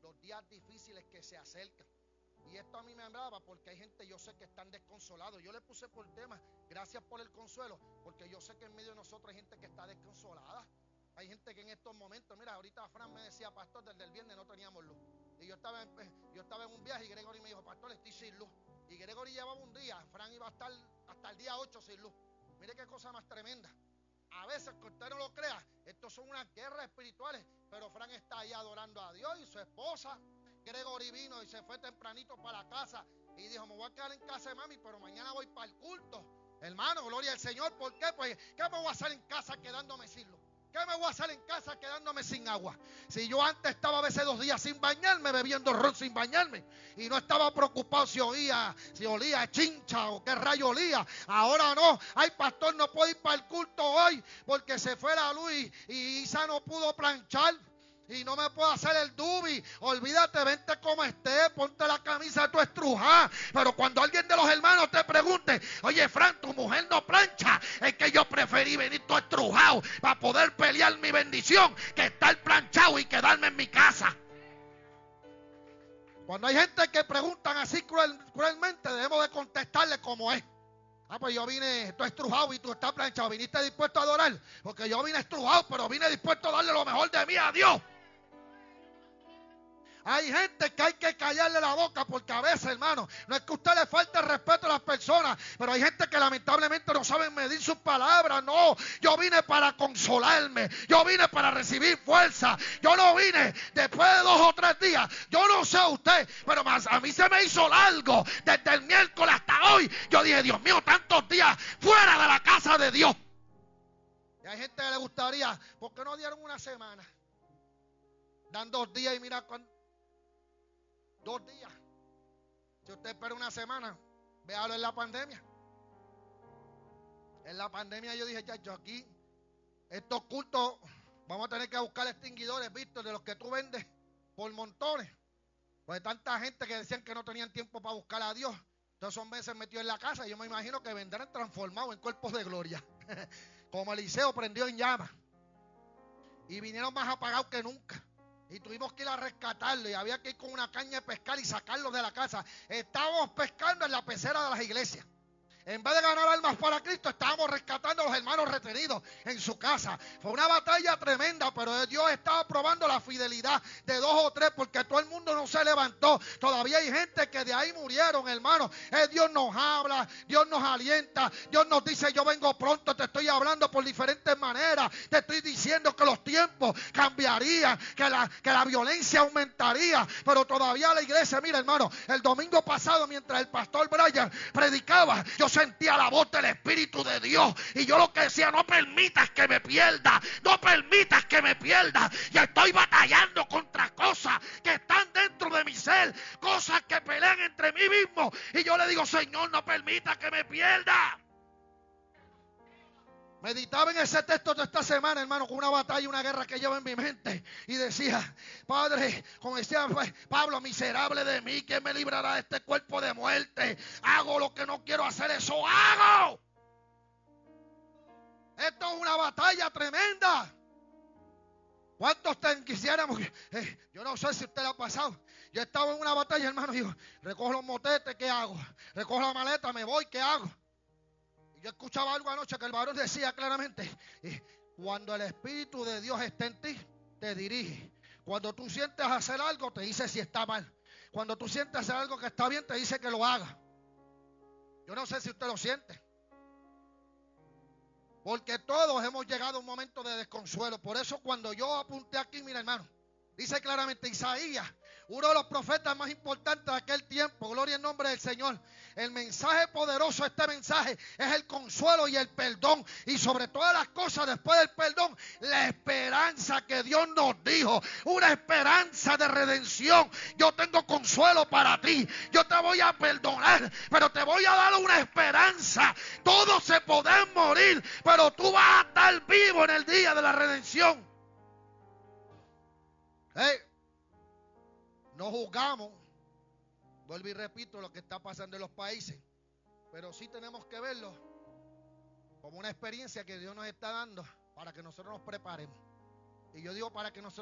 los días difíciles que se acercan. Y esto a mí me hablaba porque hay gente, yo sé que están desconsolados. Yo le puse por tema, gracias por el consuelo, porque yo sé que en medio de nosotros hay gente que está desconsolada. Hay gente que en estos momentos, mira, ahorita Fran me decía, pastor, desde el viernes no teníamos luz. Y yo estaba en un viaje y Gregory me dijo, pastor, estoy sin luz. Y Gregory llevaba un día, Fran iba a estar hasta el día 8 sin luz. Mire qué cosa más tremenda. A veces, que usted no lo crea, estos son unas guerras espirituales, pero Fran está ahí adorando a Dios y su esposa. Gregory vino y se fue tempranito para la casa y dijo, me voy a quedar en casa de mami, pero mañana voy para el culto. Hermano, gloria al Señor. ¿Por qué? Pues, ¿qué me voy a hacer en casa quedándome sin luz? ¿Qué me voy a hacer en casa quedándome sin agua? Si yo antes estaba a veces 2 días sin bañarme, bebiendo ron sin bañarme, y no estaba preocupado si olía chincha o qué rayo olía. Ahora no. Ay, pastor, no puedo ir para el culto hoy porque se fue la luz y Isa no pudo planchar. Y no me puedo hacer el dubi. Olvídate, vente como esté, ponte la camisa de tu estrujá. Pero cuando alguien de los hermanos te pregunte, oye, Fran, tu mujer no plancha, es que yo preferí venir todo estrujado para poder pelear mi bendición que estar planchado y quedarme en mi casa. Cuando hay gente que preguntan así cruelmente, debemos de contestarle como es. Ah, pues yo vine, tú estrujado y tú estás planchado. ¿Viniste dispuesto a adorar? Porque yo vine estrujado, pero vine dispuesto a darle lo mejor de mí a Dios. Hay gente que hay que callarle la boca porque a veces, hermano, no es que a usted le falte el respeto a las personas, pero hay gente que lamentablemente no saben medir sus palabras. No, yo vine para consolarme, yo vine para recibir fuerza, yo no vine después de 2 o 3 días. Yo no sé a usted, pero a mí se me hizo largo desde el miércoles hasta hoy. Yo dije, Dios mío, tantos días fuera de la casa de Dios. Y hay gente que le gustaría, ¿por qué no dieron una semana? Dan 2 días y mira cuánto. 2 días. Si usted espera una semana, véalo en la pandemia. En la pandemia yo dije, chacho, aquí, estos cultos, vamos a tener que buscar extinguidores, Víctor, de los que tú vendes por montones. Pues tanta gente que decían que no tenían tiempo para buscar a Dios. Entonces son meses metidos en la casa. Yo me imagino que vendrán transformados en cuerpos de gloria. Como Eliseo prendió en llamas. Y vinieron más apagados que nunca. Y tuvimos que ir a rescatarlo y había que ir con una caña de pescar y sacarlo de la casa. Estábamos pescando en la pecera de las iglesias. En vez de ganar almas para Cristo, estábamos rescatando a los hermanos retenidos en su casa. Fue una batalla tremenda, pero Dios estaba probando la fidelidad de 2 o 3, porque todo el mundo no se levantó. Todavía hay gente que de ahí murieron, hermano. Dios nos habla, Dios nos alienta, Dios nos dice, yo vengo pronto, te estoy hablando por diferentes maneras. Te estoy diciendo que los tiempos cambiarían, que la violencia aumentaría, pero todavía la iglesia, mira, hermano, el domingo pasado, mientras el pastor Brian predicaba, yo sentía la voz del Espíritu de Dios y yo lo que decía, no permitas que me pierda, no permitas que me pierda. Y estoy batallando contra cosas que están dentro de mi ser, cosas que pelean entre mí mismo, y yo le digo, Señor, no permitas que me pierda. Meditaba en ese texto de esta semana, hermano, con una batalla, una guerra que llevo en mi mente. Y decía, Padre, como decía Pablo, miserable de mí, ¿quién me librará de este cuerpo de muerte? Hago lo que no quiero hacer, eso hago. Esto es una batalla tremenda. ¿Cuántos quisiéramos? Yo no sé si usted lo ha pasado. Yo estaba en una batalla, hermano, y digo, recojo los motetes, ¿qué hago? Recojo la maleta, me voy, ¿qué hago? Yo escuchaba algo anoche que el varón decía claramente, cuando el Espíritu de Dios está en ti, te dirige. Cuando tú sientes hacer algo, te dice si está mal. Cuando tú sientes hacer algo que está bien, te dice que lo haga. Yo no sé si usted lo siente. Porque todos hemos llegado a un momento de desconsuelo. Por eso cuando yo apunté aquí, mira, hermano, dice claramente Isaías, uno de los profetas más importantes de aquel tiempo, gloria en nombre del Señor. El mensaje poderoso, este mensaje, es el consuelo y el perdón. Y sobre todas las cosas, después del perdón, la esperanza que Dios nos dijo. Una esperanza de redención. Yo tengo consuelo para ti. Yo te voy a perdonar, pero te voy a dar una esperanza. Todos se pueden morir, pero tú vas a estar vivo en el día de la redención. No juzgamos, vuelvo y repito, lo que está pasando en los países, pero sí tenemos que verlo como una experiencia que Dios nos está dando para que nosotros nos preparemos. Y yo digo para que nosotros